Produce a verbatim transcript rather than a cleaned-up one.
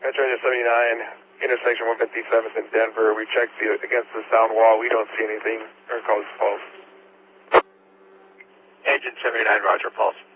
Metro seventy-nine, intersection one fifty-seventh in Denver. We checked the, against the sound wall. We don't see anything. Our call is false. Engine seventy-nine, roger, pulse.